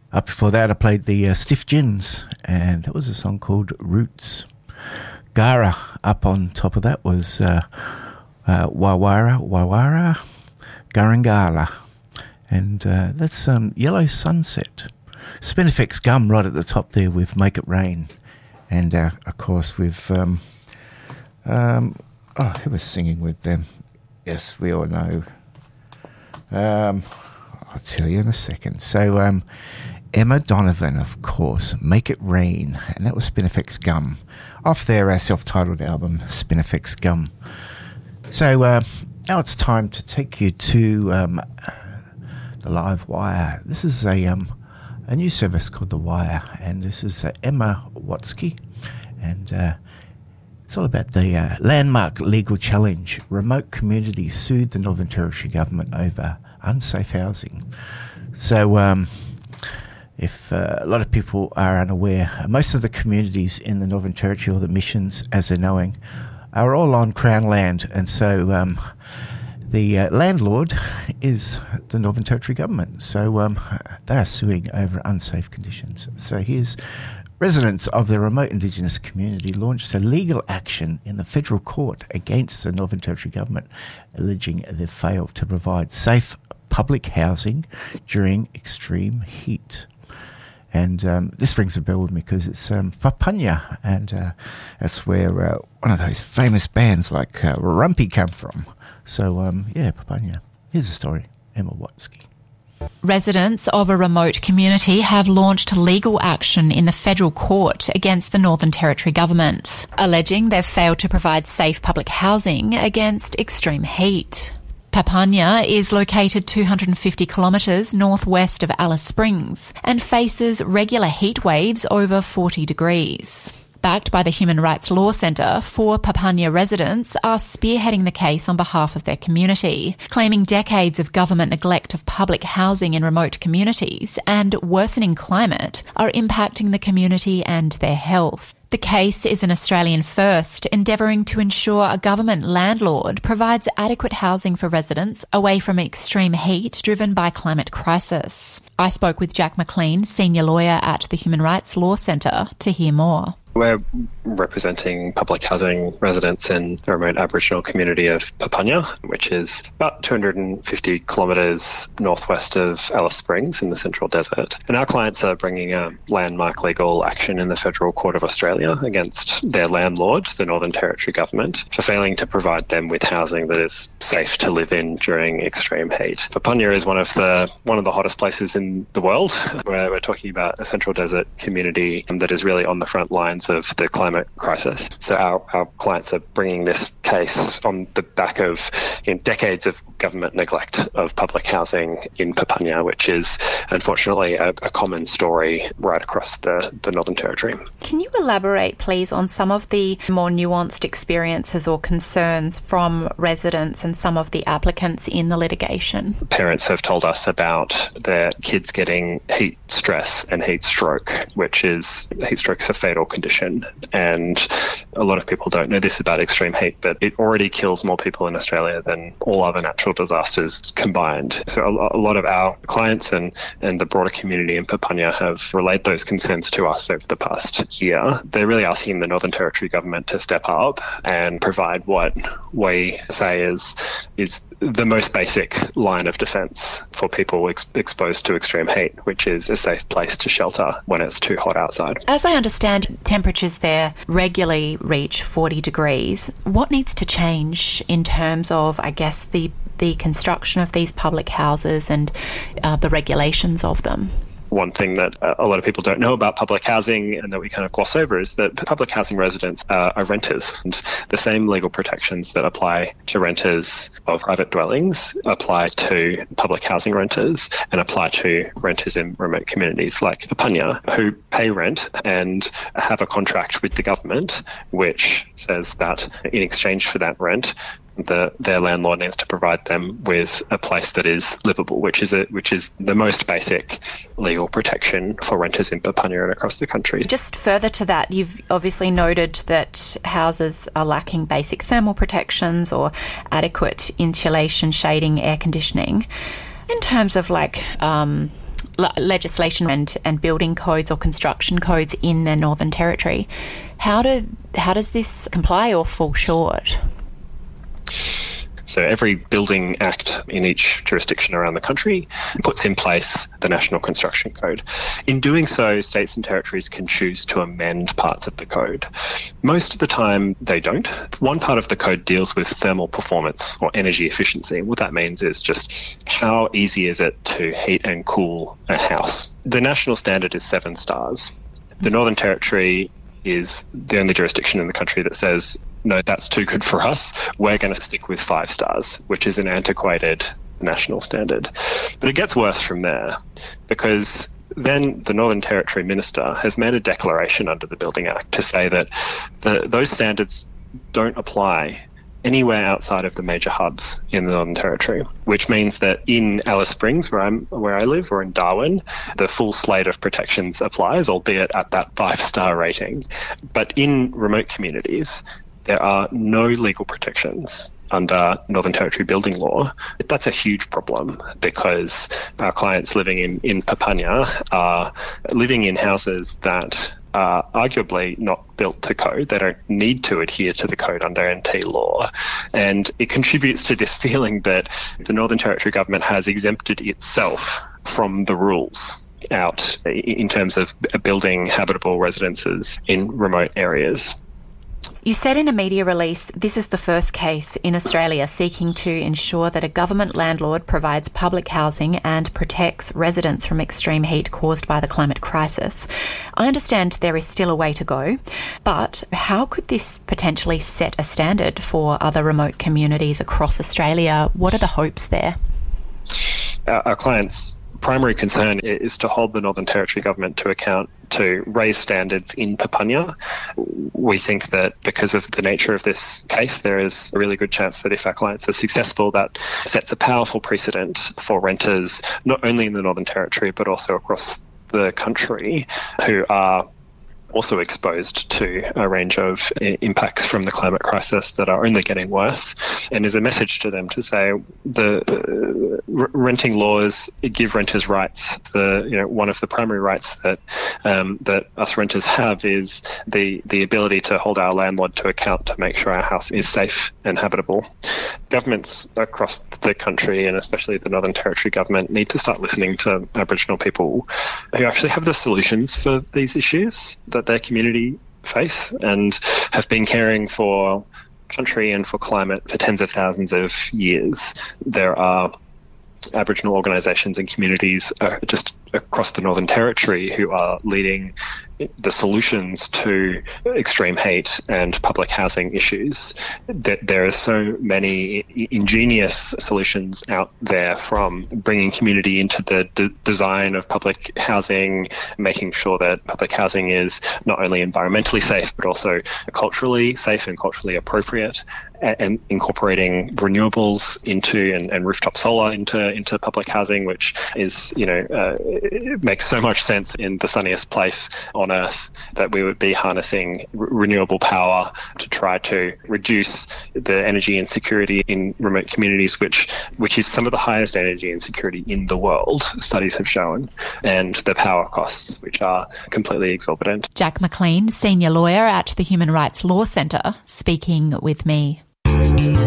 Up before that, I played the Stiff Gins, and that was a song called Roots. Gara, up on top of that was Wawara, Garangala. And that's Yellow Sunset. Spinifex Gum right at the top there with Make It Rain. And, of course, with... who was singing with them? Yes, we all know. I'll tell you in a second. So, Emma Donovan, of course, Make It Rain. And that was Spinifex Gum. Off their self-titled album, Spinifex Gum. So, now it's time to take you to the Live Wire. This is a new service called The Wire. And this is Emma Watsky. And it's all about the landmark legal challenge. Remote communities sued the Northern Territory government over unsafe housing. So, if a lot of people are unaware, most of the communities in the Northern Territory, or the missions, as they're knowing, are all on Crown land. And so the landlord is the Northern Territory government. So they are suing over unsafe conditions. So here's residents of the remote Indigenous community launched a legal action in the federal court against the Northern Territory government, alleging they've failed to provide safe public housing during extreme heat. And this rings a bell with me because it's Papunya, and that's where one of those famous bands like Rumpy come from. So, Papunya. Here's the story. Emma Watsky. Residents of a remote community have launched legal action in the federal court against the Northern Territory government, alleging they've failed to provide safe public housing against extreme heat. Papunya is located 250 kilometres northwest of Alice Springs and faces regular heat waves over 40 degrees. Backed by the Human Rights Law Centre, 4 Papunya residents are spearheading the case on behalf of their community, claiming decades of government neglect of public housing in remote communities and worsening climate are impacting the community and their health. The case is an Australian first, endeavouring to ensure a government landlord provides adequate housing for residents away from extreme heat driven by climate crisis. I spoke with Jack McLean, senior lawyer at the Human Rights Law Centre, to hear more. We're representing public housing residents in the remote Aboriginal community of Papunya, which is about 250 kilometres northwest of Alice Springs in the Central Desert. And our clients are bringing a landmark legal action in the Federal Court of Australia against their landlord, the Northern Territory government, for failing to provide them with housing that is safe to live in during extreme heat. Papunya is one of the hottest places in the world, where we're talking about a Central Desert community that is really on the front lines of the climate crisis. So our clients are bringing this case on the back of decades of government neglect of public housing in Papunya, which is unfortunately a common story right across the Northern Territory. Can you elaborate, please, on some of the more nuanced experiences or concerns from residents and some of the applicants in the litigation? Parents have told us about their kids getting heat stress and heat stroke, heat stroke's a fatal condition. And a lot of people don't know this about extreme heat, but it already kills more people in Australia than all other natural disasters combined. So a lot of our clients and the broader community in Papunya have relayed those concerns to us over the past year. They're really asking the Northern Territory government to step up and provide what we say is the most basic line of defence for people exposed to extreme heat, which is a safe place to shelter when it's too hot outside. As I understand, temperatures there regularly reach 40 degrees. What needs to change in terms of, I guess, the construction of these public houses and the regulations of them? One thing that a lot of people don't know about public housing and that we kind of gloss over is that public housing residents are renters, and the same legal protections that apply to renters of private dwellings apply to public housing renters and apply to renters in remote communities like Papunya, who pay rent and have a contract with the government which says that in exchange for that rent, their landlord needs to provide them with a place that is livable, which is the most basic legal protection for renters in Papunya and across the country. Just further to that, you've obviously noted that houses are lacking basic thermal protections or adequate insulation, shading, air conditioning. In terms of legislation and building codes or construction codes in the Northern Territory. How does this comply or fall short? So every building act in each jurisdiction around the country puts in place the National Construction Code. In doing so, states and territories can choose to amend parts of the code. Most of the time, they don't. One part of the code deals with thermal performance or energy efficiency. What that means is just how easy is it to heat and cool a house. The national standard is 7 stars. The Northern Territory is the only jurisdiction in the country that says, no, that's too good for us. We're going to stick with 5 stars, which is an antiquated national standard. But it gets worse from there, because then the Northern Territory Minister has made a declaration under the Building Act to say that those standards don't apply anywhere outside of the major hubs in the Northern Territory, which means that in Alice Springs, where I live, or in Darwin, the full slate of protections applies, albeit at that 5-star rating. But in remote communities, there are no legal protections under Northern Territory building law. That's a huge problem, because our clients living in Papunya are living in houses that are arguably not built to code. They don't need to adhere to the code under NT law. And it contributes to this feeling that the Northern Territory government has exempted itself from the rules out in terms of building habitable residences in remote areas. You said in a media release, this is the first case in Australia seeking to ensure that a government landlord provides public housing and protects residents from extreme heat caused by the climate crisis. I understand there is still a way to go, but how could this potentially set a standard for other remote communities across Australia? What are the hopes there? Our clients' primary concern is to hold the Northern Territory government to account to raise standards in Papunya. We think that because of the nature of this case, there is a really good chance that if our clients are successful, that sets a powerful precedent for renters, not only in the Northern Territory, but also across the country, who are also exposed to a range of impacts from the climate crisis that are only getting worse, and is a message to them to say the renting laws give renters rights. One of the primary rights that us renters have is the ability to hold our landlord to account to make sure our house is safe and habitable. Governments across the country, and especially the Northern Territory government, need to start listening to Aboriginal people who actually have the solutions for these issues that their community face, and have been caring for country and for climate for tens of thousands of years. There are Aboriginal organisations and communities just across the Northern Territory who are leading the solutions to extreme heat and public housing issues. There are so many ingenious solutions out there, from bringing community into the design of public housing, making sure that public housing is not only environmentally safe but also culturally safe and culturally appropriate, and incorporating renewables into and rooftop solar into public housing, which is it makes so much sense in the sunniest place on Earth that we would be harnessing renewable power to try to reduce the energy insecurity in remote communities, which is some of the highest energy insecurity in the world, studies have shown, and the power costs, which are completely exorbitant. Jack McLean, Senior Lawyer at the Human Rights Law Centre, speaking with me.